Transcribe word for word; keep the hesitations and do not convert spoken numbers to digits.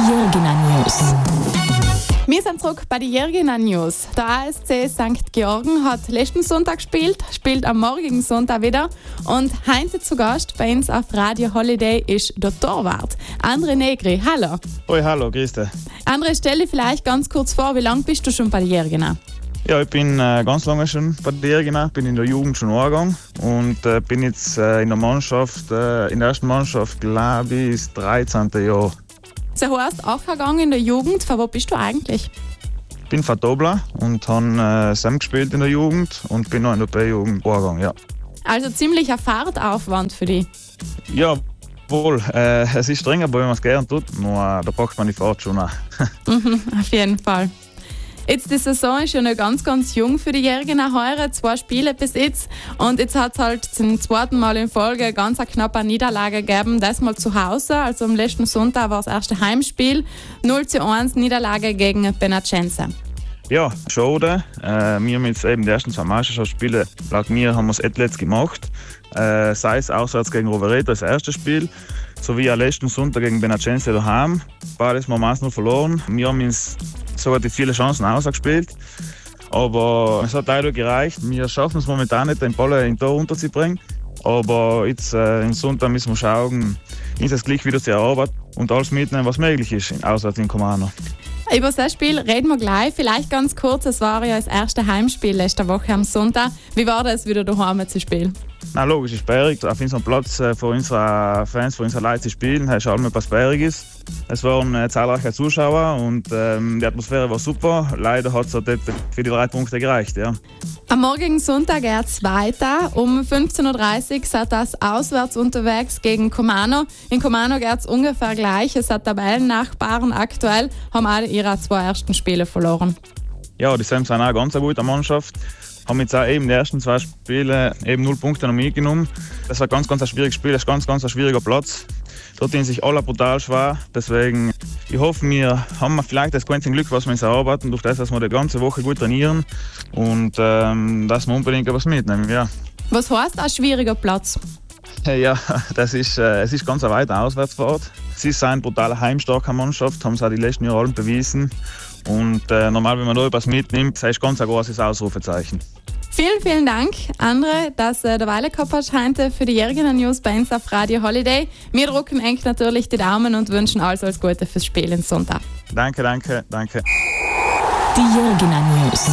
Jürgena News. Wir sind zurück bei den Jürgena News. Der A S C Sankt Georgen hat letzten Sonntag gespielt, spielt am morgigen Sonntag wieder. Und heute zu Gast bei uns auf Radio Holiday ist der Torwart André Negri. Hallo. Hoi, hallo, grüß dich. André, stell dich vielleicht ganz kurz vor, wie lange bist du schon bei den Jürgena? Ja, ich bin äh, ganz lange schon bei der Jürgena, bin in der Jugend schon angegangen und äh, bin jetzt äh, in der Mannschaft, äh, in der ersten Mannschaft, glaube ich, das dreizehnte Jahr. Das heißt, auch gegangen in der Jugend. Von wo bist du eigentlich? Ich bin von Dobler und habe äh, Sam gespielt in der Jugend und bin noch in der B-Jugend angegangen, ja. Also ziemlich ein Fahrtaufwand für dich. Ja, wohl. Äh, es ist strenger, aber wenn man es gerne tut, nur, äh, da packt man die Fahrt schon an. Mhm, auf jeden Fall. Jetzt die Saison ist ja noch ganz, ganz jung für die Jürgena heuer, zwei Spiele bis jetzt. Und jetzt hat es halt zum zweiten Mal in Folge ganz eine knappe Niederlage gegeben, das mal zu Hause. Also am letzten Sonntag war das erste Heimspiel, null zu eins Niederlage gegen Benacense. Ja, schade. Äh, wir haben jetzt eben die ersten zwei Meisterschaftsspiele, laut mir haben wir es etwas gemacht. Äh, sei es auswärts gegen Rovereto, das erste Spiel, sowie am letzten Sonntag gegen Benacense daheim. Beides haben wir eins null verloren. Wir haben uns sogar die viele Chancen ausgespielt. Aber es hat leider gereicht. Wir schaffen es momentan nicht, den Ball in Tor runterzubringen. Aber jetzt äh, im Sonntag müssen wir schauen, ist es gleich wieder zu erarbeiten und alles mitnehmen, was möglich ist, auswärts in Comano. Über das Spiel reden wir gleich. Vielleicht ganz kurz, es war ja das erste Heimspiel letzte Woche am Sonntag. Wie war das, wieder daheim zu spielen? Na, logisch, ist sperrig. Auf unserem Platz äh, für unsere Fans, für unsere Leute zu spielen, ist allem etwas sperrig ist. Es waren äh, zahlreiche Zuschauer und ähm, die Atmosphäre war super. Leider hat es halt für die drei Punkte gereicht. Ja. Am morgigen Sonntag geht es weiter. Um fünfzehn Uhr dreißig seid das auswärts unterwegs gegen Comano. In Comano geht es ungefähr gleich. Es hat Tabellennachbarn aktuell, haben alle ihre zwei ersten Spiele verloren. Ja, die Sams sind auch eine ganz gute Mannschaft. Haben jetzt auch eben die ersten zwei Spiele eben null Punkte noch mitgenommen. Das war ganz, ganz ein schwieriges Spiel, das ist ganz, ganz ein schwieriger Platz. Dort sind sich alle brutal schwer. Deswegen, ich hoffe, wir haben vielleicht das Quäntchen Glück, was wir uns erarbeiten, durch das, dass wir die ganze Woche gut trainieren und ähm, dass wir unbedingt etwas mitnehmen. Ja. Was heißt ein schwieriger Platz? Ja, das ist, äh, es ist ganz eine weite Auswärtsfahrt. Sie ist eine brutale heimstarke Mannschaft, haben sie auch die letzten Jahre allen bewiesen. Und äh, normal, wenn man da etwas mitnimmt, das ist ganz ein großes Ausrufezeichen. Vielen, vielen Dank, André, dass äh, der Weile gehabt hast heute für die Jürgena News bei uns auf Radio Holiday. Wir drücken eng natürlich die Daumen und wünschen alles, alles Gute fürs Spiel am Sonntag. Danke, danke, danke. Die Jürgena News.